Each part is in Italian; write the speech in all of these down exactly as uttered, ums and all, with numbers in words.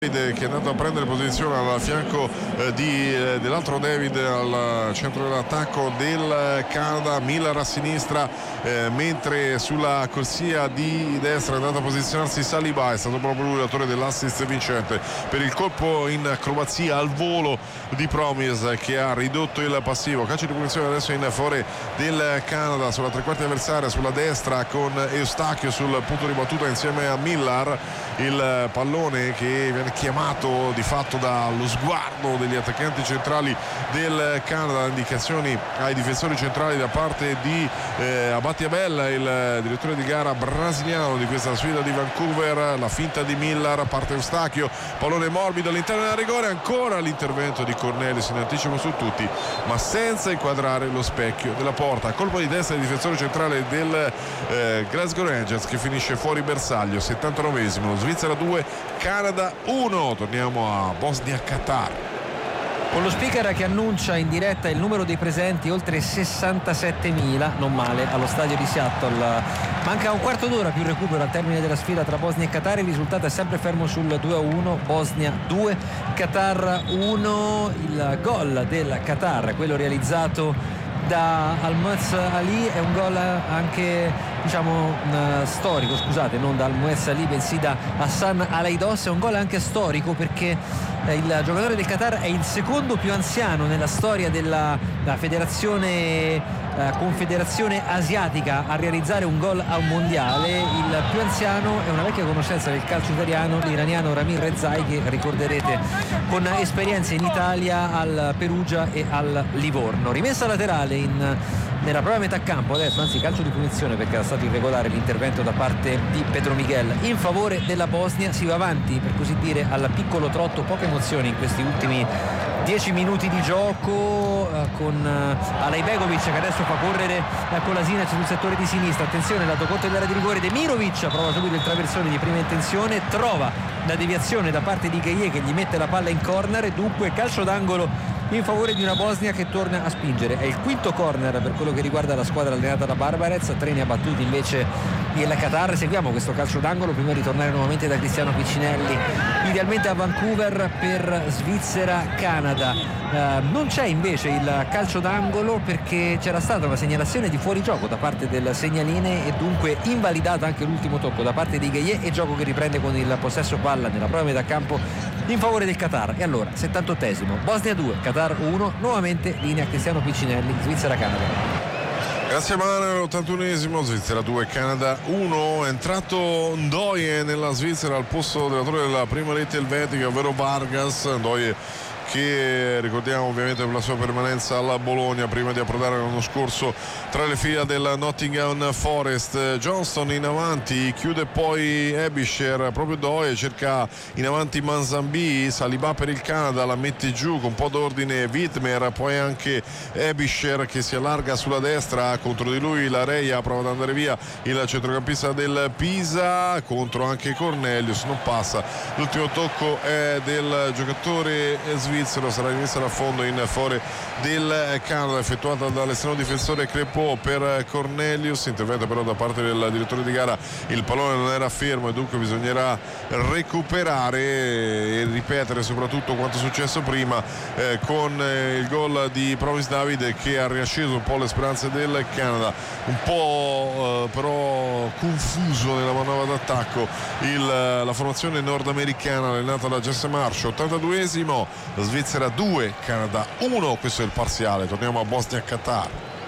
che è andato a prendere posizione al fianco eh, di, eh, dell'altro David al centro dell'attacco del Canada. Miller a sinistra, eh, mentre sulla corsia di destra è andato a posizionarsi Saliba. È stato proprio lui l'autore dell'assist vincente per il colpo in acrobazia al volo di Promise, che ha ridotto il passivo. Calcio di punizione adesso in favore del Canada sulla tre quarti avversaria, sulla destra con Eustachio sul punto di battuta insieme a Miller. Il pallone che viene chiamato di fatto dallo sguardo degli attaccanti centrali del Canada, indicazioni ai difensori centrali da parte di eh, Abati Abel, il direttore di gara brasiliano di questa sfida di Vancouver. La finta di Miller, parte Eustachio, pallone morbido all'interno del rigore, ancora l'intervento di Cornelius in anticipo su tutti, ma senza inquadrare lo specchio della porta. Colpo di testa del difensore centrale del eh, Glasgow Rangers, che finisce fuori bersaglio. settantanovesimo, Svizzera due, Canada uno. Torniamo a Bosnia-Qatar, con lo speaker che annuncia in diretta il numero dei presenti, oltre sessantasettemila, non male, allo stadio di Seattle. Manca un quarto d'ora più recupero al termine della sfida tra Bosnia e Qatar. Il risultato è sempre fermo sul due a uno, Bosnia due, Qatar uno. Il gol del Qatar, quello realizzato da Al-Muez Ali, è un gol anche, diciamo, uh, storico, scusate, non da Al-Muez Ali bensì da Hassan Al-Aidos. È un gol anche storico perché eh, il giocatore del Qatar è il secondo più anziano nella storia della, della federazione eh, confederazione asiatica a realizzare un gol a un mondiale. Il più anziano è una vecchia conoscenza del calcio italiano, l'iraniano Ramir Rezai, che ricorderete con esperienze in Italia al Perugia e al Livorno. Rimessa laterale in, nella propria metà campo adesso, anzi calcio di punizione perché era stato irregolare l'intervento da parte di Pedro Miguel in favore della Bosnia. Si va avanti, per così dire, al piccolo trotto, poche emozioni in questi ultimi dieci minuti di gioco, eh, con eh, Alajbegovic che adesso fa correre eh, Kolasinac sul settore di sinistra. Attenzione, lato corto dell'area di rigore, Demirovic prova subito il traversone di prima intenzione, trova la deviazione da parte di Gaye che gli mette la palla in corner e dunque calcio d'angolo in favore di una Bosnia che torna a spingere. È il quinto corner per quello che riguarda la squadra allenata da Barbarez, tre ne ha battuti invece il Qatar. Seguiamo questo calcio d'angolo prima di tornare nuovamente da Cristiano Piccinelli, idealmente a Vancouver per Svizzera-Canada. Eh, non c'è invece il calcio d'angolo perché c'era stata una segnalazione di fuorigioco da parte del segnaline e dunque invalidata anche l'ultimo tocco da parte di Gaye, e gioco che riprende con il possesso palla nella propria metà campo in favore del Qatar. E allora, settantottesimo, Bosnia due, Qatar uno, nuovamente linea Cristiano Piccinelli, Svizzera-Canada. Grazie Manuel. Ottantunesimo, Svizzera due, Canada uno. È entrato Ndoye nella Svizzera al posto dell'autore della prima rete elvetica, ovvero Vargas. Ndoye che ricordiamo ovviamente per la sua permanenza alla Bologna prima di approdare l'anno scorso tra le fila del Nottingham Forest. Johnston in avanti, chiude poi Ebischer, proprio Ndoye cerca in avanti Manzambi, Saliba per il Canada, la mette giù con un po' d'ordine Wittmer, poi anche Ebischer che si allarga sulla destra, contro di lui la Reia, prova ad andare via il centrocampista del Pisa, contro anche Cornelius, non passa. L'ultimo tocco è del giocatore svizzero, sarà rimessa da fondo in favore del Canada, effettuata dall'estremo difensore Crepeau per Cornelius. Intervento però da parte del direttore di gara, il pallone non era fermo e dunque bisognerà recuperare e ripetere soprattutto quanto è successo prima eh, con eh, il gol di Provis David, che ha riacceso un po' le speranze del Canada, un po' eh, però confuso nella manovra d'attacco il, la formazione nordamericana allenata da Jesse Marsh. ottantaduesimo, Svizzera due, Canada uno, questo è il parziale. Torniamo a Bosnia-Qatar.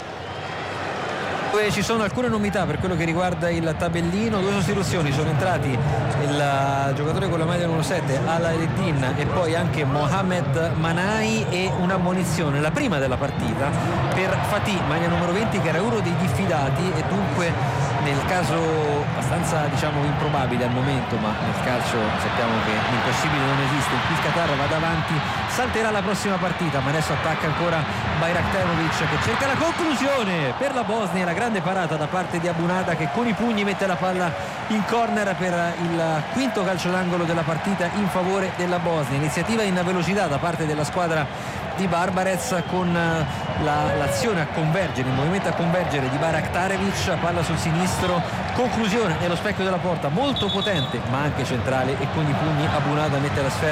Ci sono alcune novità per quello che riguarda il tabellino, due sostituzioni, sono entrati il giocatore con la maglia numero sette Alaeddin e poi anche Mohamed Manai, e un'ammonizione, la prima della partita, per Fatih, maglia numero venti, che era uno dei diffidati e dunque nel caso abbastanza, diciamo, improbabile al momento, ma nel calcio sappiamo che l'impossibile non esiste, in cui il Qatar vada avanti, salterà la prossima partita. Ma adesso attacca ancora Bayraktarovic che cerca la conclusione per la Bosnia, la grande parata da parte di Abunada che con i pugni mette la palla in corner per il quinto calcio d'angolo della partita in favore della Bosnia. Iniziativa in velocità da parte della squadra di Barbarez con la, l'azione a convergere, il movimento a convergere di Baraktarevic, palla sul sinistro, conclusione nello specchio della porta molto potente ma anche centrale, e con i pugni Abunada mette la sfera